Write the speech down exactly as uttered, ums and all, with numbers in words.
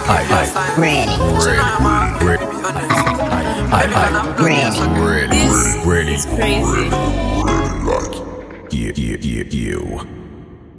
I, I, Ready. ready, ready, I, I, Ready. ready, This ready, is crazy. you, you, you, you.